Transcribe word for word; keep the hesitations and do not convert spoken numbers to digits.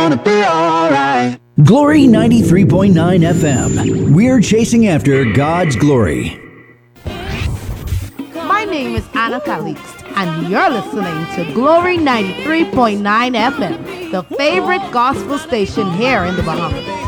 Glory ninety-three point nine F M. We're chasing after God's glory. My name is Anna Calixte, and you're listening to Glory ninety-three point nine F M, the favorite gospel station here in the Bahamas.